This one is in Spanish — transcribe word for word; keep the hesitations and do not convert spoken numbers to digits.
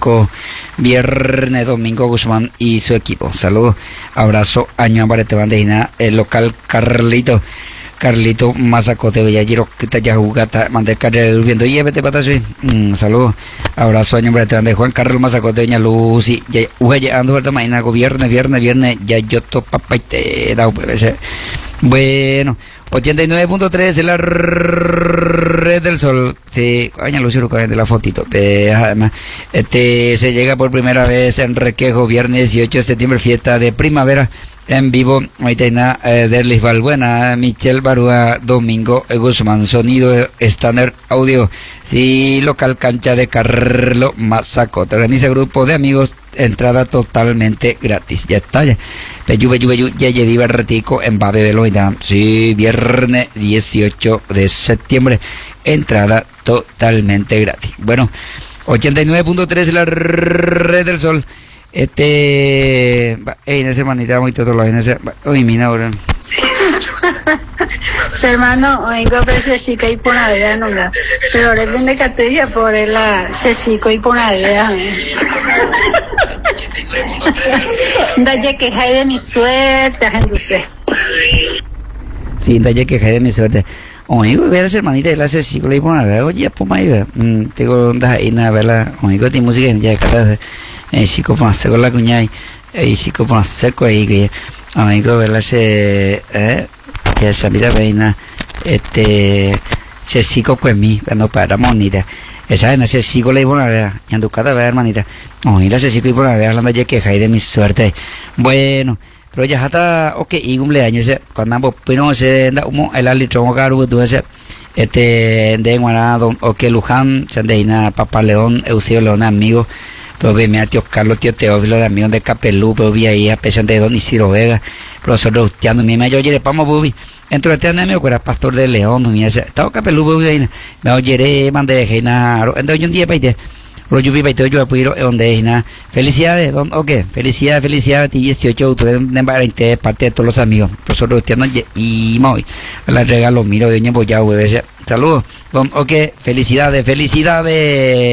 Atlántico, viernes, domingo, Guzmán y su equipo. Saludos, abrazo, año Ambarete Bandejina, el local Carlito. Carlito Mazacote Bellagiro, que te haya jugado, mandé carrera viendo y vete para allá. Saludos, abrazo, año de Juan Carlos Mazacote, doña Lucy, ya llegando vuelta mañana, viernes, viernes, viernes, ya yo to papá y te da. Bueno, ochenta y nueve punto tres en la red del sol. Sí, doña Lucy, de la fotito. Además, este se llega por primera vez en Requejo, viernes dieciocho de septiembre, fiesta de primavera. En vivo, Maitena, eh, Derlis Balbuena, Michelle Barúa, Domingo Guzmán, sonido estándar audio, sí, local cancha de Carlos Mazacote, organiza grupo de amigos, entrada totalmente gratis, ya está, ya, Peyu, Peyu, Peyu, ya lleva retico en Babe Beloida, sí, viernes dieciocho de septiembre, entrada totalmente gratis. Bueno, ochenta y nueve punto tres la red del sol. Este, en ese manita muy todo lo en ese, oye, mina ahora. Su hermano, oigo, pero se chica y por la vida, no, pero ahora depende que te diga por la se chico y por la vida. Daye que hay de mi suerte, gente. Sí, daye que hay de mi suerte. Oigo, ver a esa hermanita de la se chico y por la vida, oye, pues me tengo onda ahí nada, verla, oigo, ti música ya cada eh chico para hacer con la cuñada y chico para hacer con ahí que amigo verla se eh que salida veina este se chico con mí cuando para monita esa en ese chico le iba a ver y ando cada vez hermanita oye la se chico y por la ver hablando ya que hay de mi suerte. Bueno, pero ya está ok y cumpleaños cuando ambos pero se da humo el alitro caro tú ese este de Guanado o que Luján Sandeina Papá León Eusebio León amigo. Pero vi a tío Carlos, tío Teófilo, de amigos de Capelú, pero vi ahí a pesar de Don Isidro Vega, profesor Rosteando, mi mayor oye, vamos, bubi. Entro de este año, que era pastor de León, mi ese, estaba Capelú, bubi, me oye, mandé, Geina, entonces un día para irte, rollo vi, para yo puedo ir donde Geina, felicidades, don, ok, felicidades, felicidades, a ti dieciocho de octubre, de parte de todos los amigos, profesor Rosteando, y muy, la regalo, miro, de doña Boyá, saludos, don, ok, felicidades, felicidades.